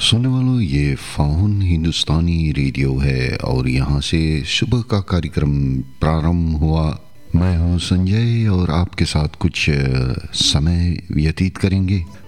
सुनने वालों, ये फ़ाउन हिंदुस्तानी रेडियो है और यहाँ से सुबह का कार्यक्रम प्रारंभ हुआ। मैं हूँ संजय और आपके साथ कुछ समय व्यतीत करेंगे।